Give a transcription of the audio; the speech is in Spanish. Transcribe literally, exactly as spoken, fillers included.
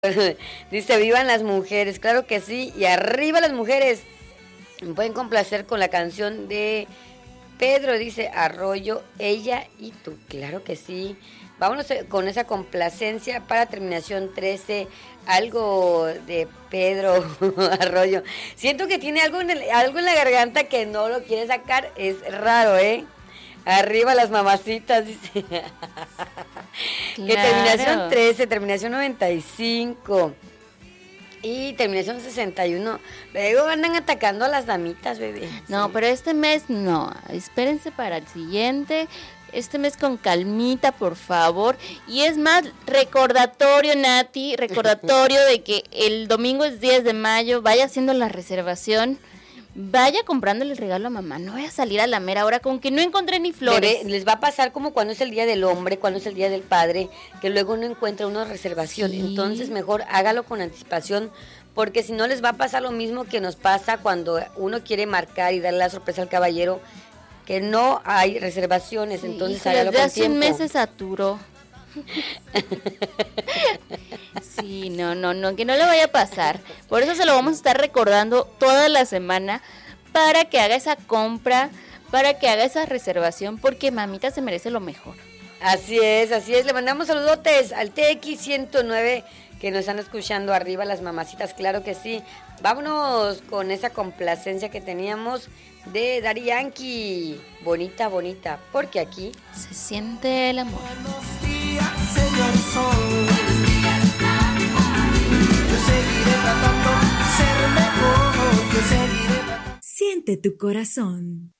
Dice, vivan las mujeres, claro que sí, y arriba las mujeres. Me pueden complacer con la canción de Pedro, dice Arroyo, ella y tú, claro que sí. Vámonos con esa complacencia para terminación trece, algo de Pedro Arroyo. Siento que tiene algo en, el, algo en la garganta que no lo quiere sacar, es raro, ¿eh? Arriba las mamacitas, dice. Claro. Que terminación trece, terminación noventa y cinco y terminación sesenta y uno. Luego andan atacando a las damitas, bebé. No, sí. Pero este mes no. Espérense para el siguiente. Este mes con calmita, por favor. Y es más, recordatorio, Nati, recordatorio de que el domingo es diez de mayo. Vaya haciendo la reservación. Vaya comprándole el regalo a mamá, no vaya a salir a la mera hora con que no encontré ni flores. Bebé, les va a pasar como cuando es el día del hombre, cuando es el día del padre, que luego no encuentra una reservación. Sí. Entonces mejor hágalo con anticipación, porque si no les va a pasar lo mismo que nos pasa cuando uno quiere marcar y darle la sorpresa al caballero, que no hay reservaciones. Sí, entonces hágalo con tiempo. Desde hace un mes se saturó. Sí, no, no, no, que no le vaya a pasar. Por eso se lo vamos a estar recordando toda la semana para que haga esa compra, para que haga esa reservación, porque mamita se merece lo mejor. Así es, así es. Le mandamos saludotes al T X ciento nueve que nos están escuchando arriba, las mamacitas, claro que sí. Vámonos con esa complacencia que teníamos de Daddy Yankee. Bonita, bonita, porque aquí se siente el amor. Señor Sol, yo seguiré tratando de ser mejor, yo seguiré tratando... Siente tu corazón.